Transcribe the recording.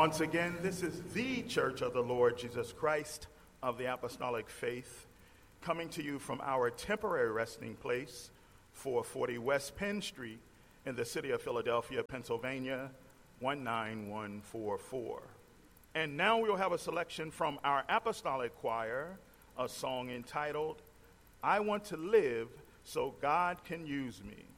Once again, this is the Church of the Lord Jesus Christ of the Apostolic Faith, coming to you from our temporary resting place, 440 West Penn Street in the city of Philadelphia, Pennsylvania, 19144. And now we'll have a selection from our Apostolic Choir, a song entitled, I Want to Live So God Can Use Me.